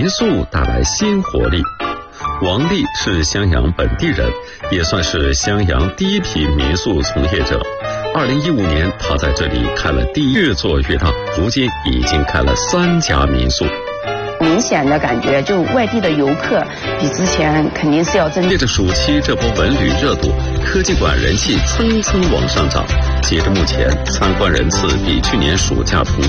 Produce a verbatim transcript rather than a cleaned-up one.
宿带来新活力。王丽是襄阳本地人，也算是襄阳第一批民宿从业者。二零一五年，他在这里开了第一，越做越大，如今已经开了三家民宿。 明显的感觉，就外地的游客比之前肯定是要增。 借着暑期这波文旅热度，科技馆人气蹭蹭往上涨。截至目前，参观人次比去年暑假同期